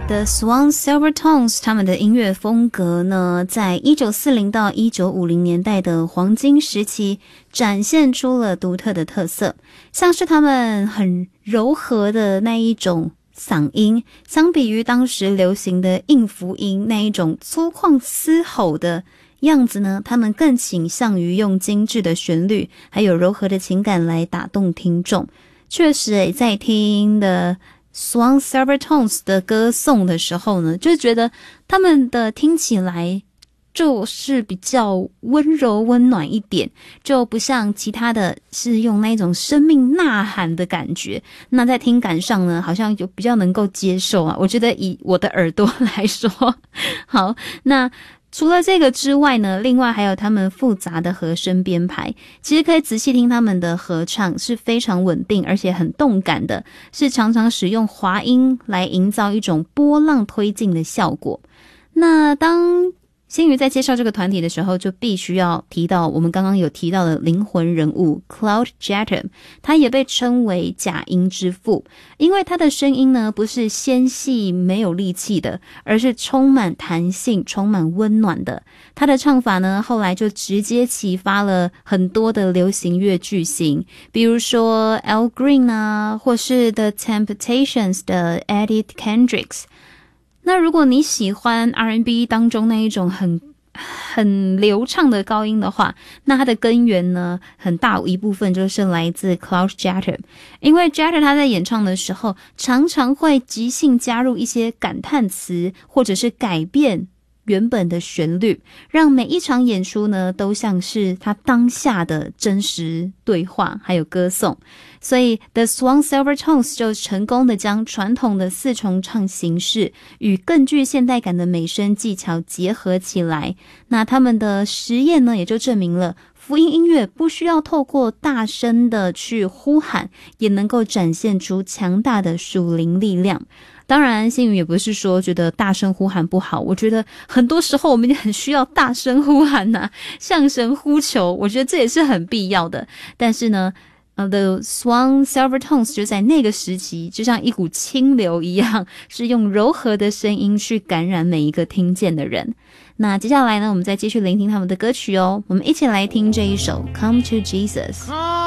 The Swan Silvertones 他们的音乐风格呢，在1940到1950年代的黄金时期展现出了独特的特色，像是他们很柔和的那一种嗓音，相比于当时流行的硬辅音那一种粗犷嘶吼的样子呢，他们更倾向于用精致的旋律还有柔和的情感来打动听众。确实在听的Swan Silvertones 的歌颂的时候呢，就觉得他们的听起来就是比较温柔温暖一点，就不像其他的是用那种生命呐喊的感觉。那在听感上呢，好像就比较能够接受啊，我觉得以我的耳朵来说。好，那除了这个之外呢，另外还有他们复杂的和声编排，其实可以仔细听他们的合唱是非常稳定而且很动感的，是常常使用滑音来营造一种波浪推进的效果。那当新宇在介绍这个团体的时候，就必须要提到我们刚刚有提到的灵魂人物 Claude Jeter， 他也被称为假音之父，因为他的声音呢不是纤细没有力气的，而是充满弹性充满温暖的。他的唱法呢后来就直接启发了很多的流行乐巨星，比如说 Al Green 啊，或是 The Temptations 的 Eddie Kendricks。那如果你喜欢 R&B 当中那一种很流畅的高音的话，那它的根源呢，很大一部分就是来自 Claude Jeter， 因为 Jeter 他在演唱的时候常常会即兴加入一些感叹词，或者是改变原本的旋律，让每一场演出呢都像是他当下的真实对话还有歌颂。所以 The Swan Silvertones 就成功的将传统的四重唱形式与更具现代感的美声技巧结合起来。那他们的实验呢，也就证明了福音音乐不需要透过大声的去呼喊，也能够展现出强大的属灵力量。当然星宇也不是说觉得大声呼喊不好，我觉得很多时候我们也很需要大声呼喊啊，向神呼求，我觉得这也是很必要的。但是呢The Swan Silvertones 就在那个时期就像一股清流一样，是用柔和的声音去感染每一个听见的人。那接下来呢，我们再继续聆听他们的歌曲哦，我们一起来听这一首 Come to Jesus。